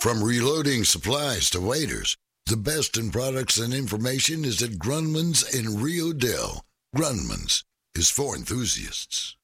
From reloading supplies to waiters, the best in products and information is at Grunman's in Rio Dale. Grunman's is for enthusiasts.